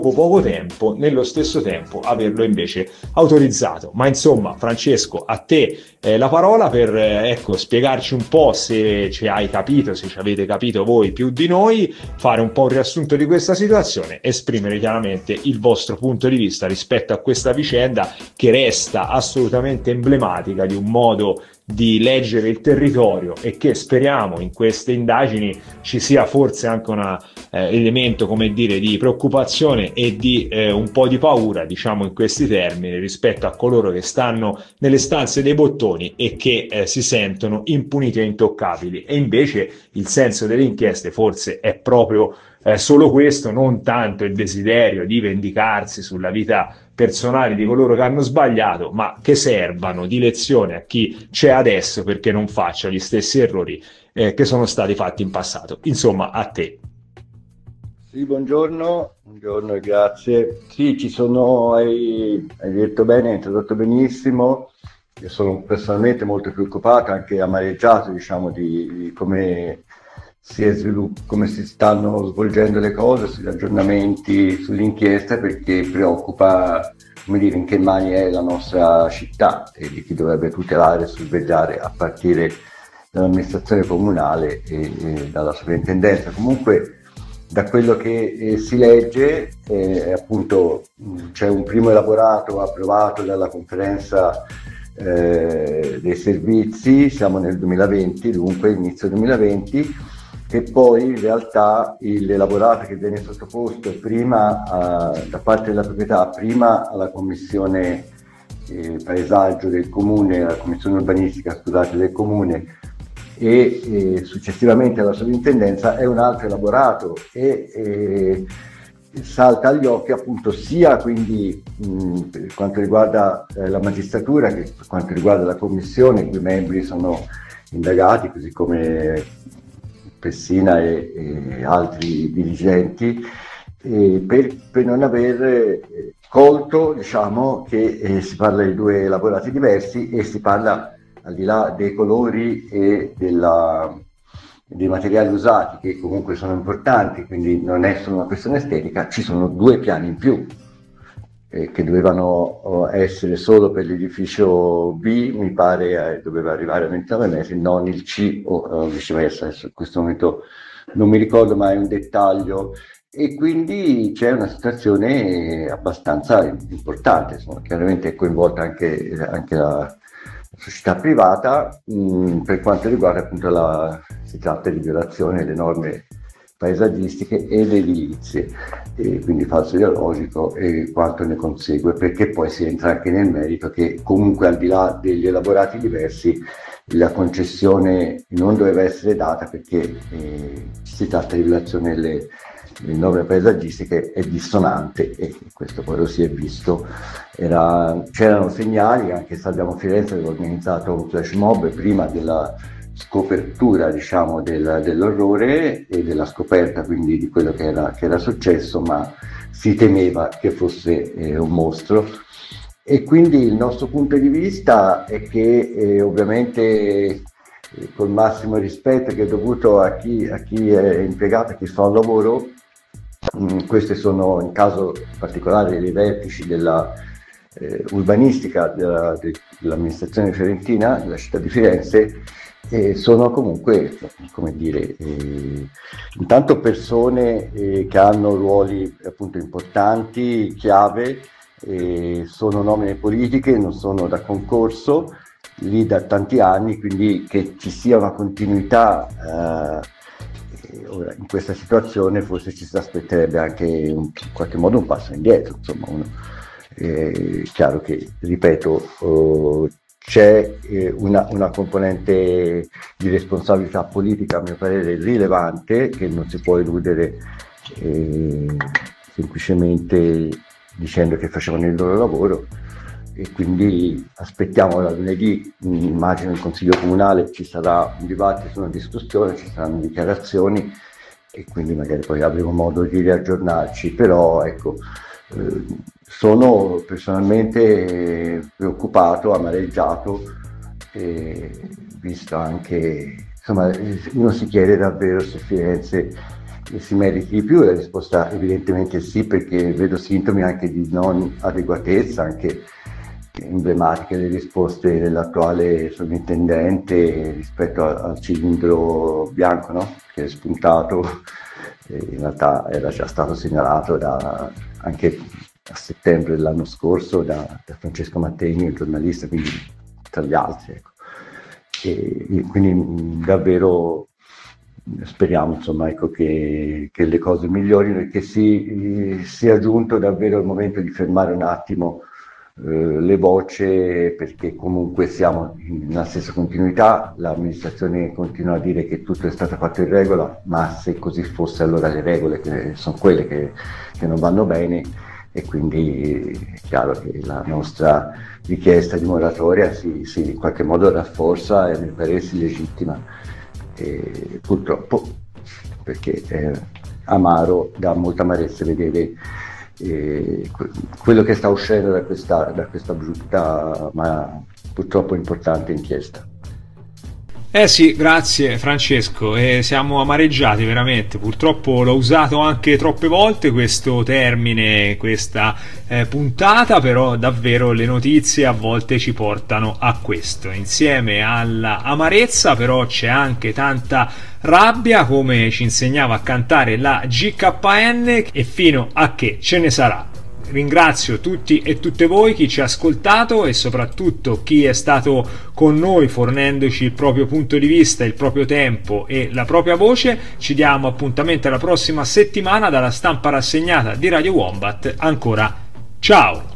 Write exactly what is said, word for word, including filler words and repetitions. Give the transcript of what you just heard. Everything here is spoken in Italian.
poco tempo, nello stesso tempo averlo invece autorizzato. Ma insomma, Francesco, a te eh, la parola per eh, ecco, spiegarci un po', se ci hai capito, se ci avete capito voi più di noi, fare un po' un riassunto di questa situazione, esprimere chiaramente il vostro punto di vista rispetto a questa vicenda che resta assolutamente emblematica di un modo di leggere il territorio, e che speriamo in queste indagini ci sia forse anche un eh, elemento, come dire, di preoccupazione e di eh, un po' di paura, diciamo in questi termini, rispetto a coloro che stanno nelle stanze dei bottoni e che eh, si sentono impuniti e intoccabili. E invece il senso delle inchieste forse è proprio eh, solo questo, non tanto il desiderio di vendicarsi sulla vita personali di coloro che hanno sbagliato, ma che servano di lezione a chi c'è adesso perché non faccia gli stessi errori eh, che sono stati fatti in passato. Insomma, a te. Sì, buongiorno, buongiorno e grazie. Sì, ci sono, hai, hai detto bene, hai introdotto benissimo. Io sono personalmente molto preoccupato, anche amareggiato, diciamo, di, di come si è svilupp- come si stanno svolgendo le cose, sugli aggiornamenti, sull'inchiesta, perché preoccupa, come dire, in che mani è la nostra città e di chi dovrebbe tutelare e sorvegliare, a partire dall'amministrazione comunale e, e dalla sovrintendenza. Comunque, da quello che eh, si legge, eh, appunto mh, c'è un primo elaborato approvato dalla conferenza eh, dei servizi, siamo nel duemilaventi, dunque inizio duemilaventi, e poi in realtà l'elaborato che viene sottoposto prima a, da parte della proprietà, prima alla commissione eh, paesaggio del comune, alla commissione urbanistica, scusate, del comune, e eh, successivamente alla sovrintendenza, è un altro elaborato e eh, salta agli occhi appunto sia quindi mh, per quanto riguarda eh, la magistratura che per quanto riguarda la commissione, i cui membri sono indagati, così come Pessina e, e altri dirigenti, eh, per, per non aver eh, colto, diciamo, che eh, si parla di due elaborati diversi e si parla, al di là dei colori e della, dei materiali usati, che comunque sono importanti, quindi non è solo una questione estetica, ci sono due piani in più eh, che dovevano essere solo per l'edificio B, mi pare eh, doveva arrivare a ventinove metri, non il C o, o viceversa, adesso in questo momento non mi ricordo, ma è un dettaglio. E quindi c'è una situazione abbastanza importante, insomma, chiaramente è coinvolta anche, anche la società privata, mh, per quanto riguarda appunto la, si tratta di violazione delle norme paesaggistiche ed edilizie, e quindi falso ideologico e quanto ne consegue, perché poi si entra anche nel merito che comunque al di là degli elaborati diversi la concessione non doveva essere data perché eh, si tratta di violazione delle, delle norme paesaggistiche, è dissonante, e questo poi lo si è visto. Era, c'erano segnali, anche Salviamo Firenze aveva organizzato un flash mob prima della scopertura, diciamo, del, dell'orrore e della scoperta quindi di quello che era, che era successo, ma si temeva che fosse eh, un mostro. E quindi il nostro punto di vista è che eh, ovviamente eh, col massimo rispetto che è dovuto a chi, a chi è impiegato, a chi fa un lavoro, mh, questi sono in caso particolare dei vertici della eh, urbanistica della, dell'amministrazione fiorentina, della città di Firenze, eh, sono comunque, come dire, eh, intanto persone eh, che hanno ruoli appunto importanti, chiave, eh, sono nomine politiche, non sono da concorso, lì da tanti anni, quindi che ci sia una continuità eh, ora, in questa situazione forse ci si aspetterebbe anche un, in qualche modo un passo indietro, insomma, uno, eh, chiaro che, ripeto, oh, c'è eh, una, una componente di responsabilità politica, a mio parere, rilevante, che non si può eludere eh, semplicemente dicendo che facevano il loro lavoro, e quindi aspettiamo da lunedì, immagino il Consiglio Comunale ci sarà un dibattito, una discussione, ci saranno dichiarazioni e quindi magari poi avremo modo di riaggiornarci, però ecco, eh, sono personalmente preoccupato, amareggiato, eh, visto anche, insomma, uno si chiede davvero se Firenze si meriti di più? La risposta evidentemente sì, perché vedo sintomi anche di non adeguatezza, anche emblematiche le risposte dell'attuale sovrintendente rispetto al cilindro bianco, no? Che è spuntato, e in realtà era già stato segnalato da, anche a settembre dell'anno scorso da, da Francesco Mattei, il giornalista, quindi tra gli altri, ecco. E quindi davvero speriamo, insomma, ecco, che, che le cose migliorino e che si sia giunto davvero il momento di fermare un attimo eh, le voci, perché comunque siamo nella stessa continuità. L'amministrazione continua a dire che tutto è stato fatto in regola, ma se così fosse allora le regole che sono quelle che, che non vanno bene, e quindi è chiaro che la nostra richiesta di moratoria si, si in qualche modo rafforza e a mio parere si legittima, e purtroppo, perché è amaro, dà molta amarezza vedere eh, quello che sta uscendo da questa, da questa brutta ma purtroppo importante inchiesta. Eh sì, grazie Francesco, eh, siamo amareggiati veramente, purtroppo l'ho usato anche troppe volte questo termine, questa eh, puntata, però davvero le notizie a volte ci portano a questo. Insieme alla amarezza però c'è anche tanta rabbia, come ci insegnava a cantare la G K N, e fino a che ce ne sarà. Ringrazio tutti e tutte voi, chi ci ha ascoltato e soprattutto chi è stato con noi fornendoci il proprio punto di vista, il proprio tempo e la propria voce. Ci diamo appuntamento alla prossima settimana dalla stampa rassegnata di Radio Wombat. Ancora ciao!